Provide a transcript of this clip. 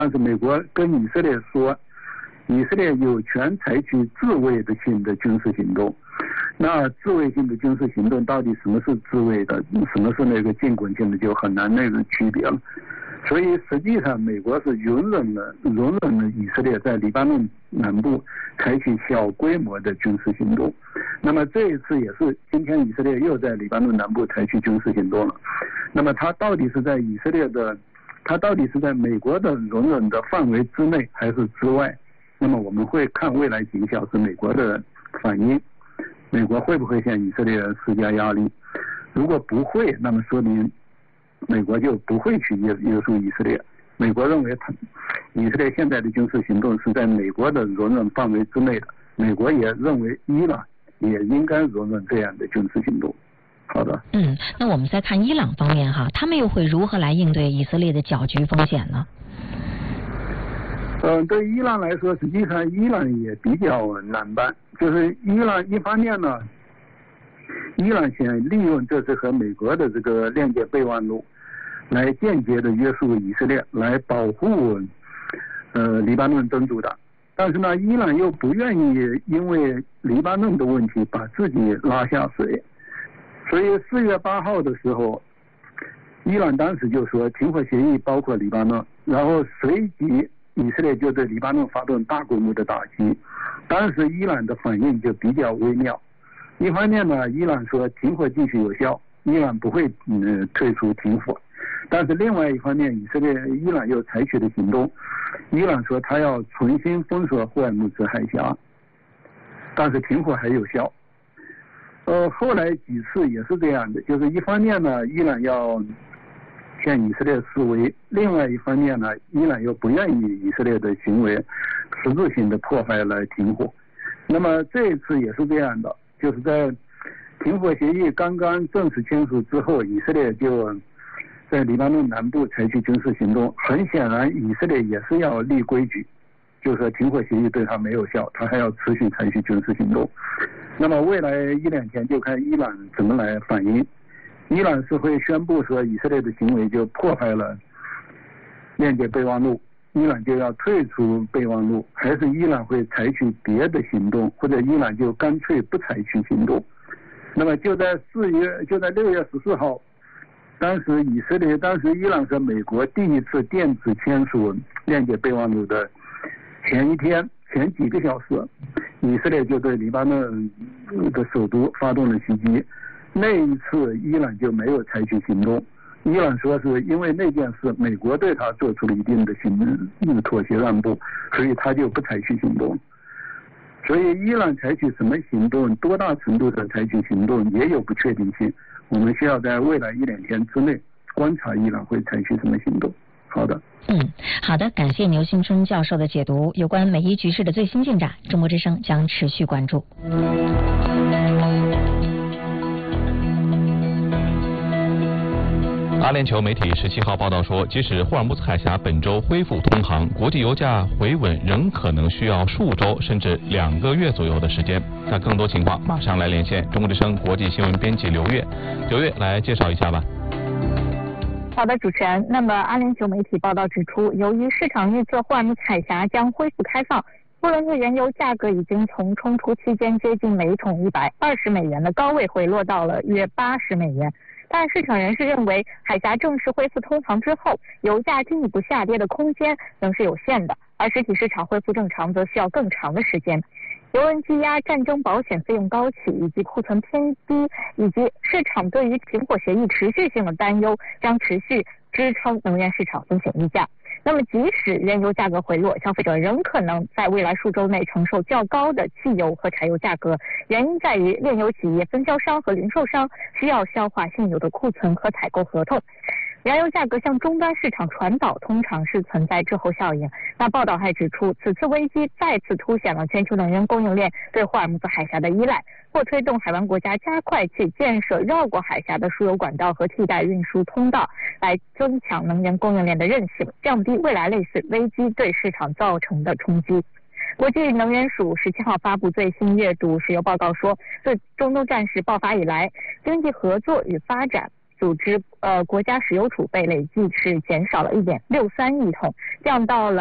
但是美国跟以色列说，以色列有权采取自卫性的军事行动。那自卫性的军事行动到底什么是自卫的，什么是那个进攻性的，就很难那个区别了。所以实际上美国是容忍了以色列在黎巴嫩南部采取小规模的军事行动。那么这一次也是今天以色列又在黎巴嫩南部采取军事行动了。那么它到底是在美国的容忍的范围之内还是之外？那么我们会看未来几个小时美国的反应，美国会不会向以色列施加压力？如果不会，那么说明美国就不会去约束以色列。美国认为以色列现在的军事行动是在美国的容忍范围之内的，美国也认为伊朗也应该容忍这样的军事行动。好的。 那我们再看伊朗方面哈，他们又会如何来应对以色列的搅局风险呢？ 对伊朗来说，实际上伊朗也比较难办。就是伊朗一方面呢，伊朗想利用这次和美国的这个谅解备忘录，来间接的约束以色列，来保护黎巴嫩真主党。但是呢，伊朗又不愿意因为黎巴嫩的问题把自己拉下水。所以4月8号的时候，伊朗当时就说停火协议包括黎巴嫩，然后随即以色列就对黎巴嫩发动大规模的打击。当时伊朗的反应就比较微妙，一方面呢，伊朗说停火继续有效，伊朗不会退出停火，但是另外一方面，伊朗又采取的行动，伊朗说他要重新封锁霍尔木兹海峡，但是停火还有效。后来几次也是这样的，就是一方面呢，伊朗要向以色列示威，另外一方面呢，伊朗又不愿意以色列的行为实质性的破坏来停火。那么这一次也是这样的，就是在停火协议刚刚正式签署之后，以色列就在黎巴嫩南部采取军事行动。很显然以色列也是要立规矩，就是说停火协议对他没有效，他还要持续采取军事行动。那么未来1-2天就看伊朗怎么来反应。伊朗是会宣布说以色列的行为就破坏了谅解备忘录，伊朗就要退出备忘录，还是伊朗会采取别的行动，或者伊朗就干脆不采取行动。那么就在6月14号，当时伊朗和美国第一次电子签署谅解备忘录的前几个小时，以色列就对黎巴嫩的首都发动了袭击。那一次伊朗就没有采取行动，伊朗说是因为那件事美国对他做出了一定的妥协让步，所以他就不采取行动。所以伊朗采取什么行动，多大程度的采取行动也有不确定性，我们需要在未来1-2天之内观察伊朗会采取什么行动。好的。 好的，感谢牛新春教授的解读。有关美伊局势的最新进展，中国之声将持续关注。 阿联酋媒体17号报道说，即使霍尔木兹海峡本周恢复通航，国际油价回稳仍可能需要数周甚至2个月左右的时间。那更多情况马上来连线中国之声国际新闻编辑刘月来介绍一下吧。 好的，主持人。那么阿联酋媒体报道指出，由于市场预测霍尔木兹海峡将恢复开放，布伦特原油价格已经从冲突期间接近每桶120美元的高位回落到了约80美元。但市场人士认为，海峡正式恢复通航之后，油价进一步下跌的空间仍是有限的，而实体市场恢复正常则需要更长的时间。油价积压、战争保险费用高企以及库存偏低，以及市场对于停火协议持续性的担忧，将持续支撑能源市场风险溢价。那么即使原油价格回落，消费者仍可能在未来数周内承受较高的汽油和柴油价格，原因在于炼油企业、分销商和零售商需要消化现有的库存和采购合同。原油价格向终端市场传导通常是存在滞后效应。那报道还指出，此次危机再次凸显了全球能源供应链对霍尔木兹海峡的依赖，或推动海湾国家加快去建设绕过海峡的输油管道和替代运输通道，来增强能源供应链的韧性，降低未来类似危机对市场造成的冲击。国际能源署17号发布最新月度石油报告说，自中东战事爆发以来，经济合作与发展组织国家石油储备累计是减少了1.63亿桶，降到了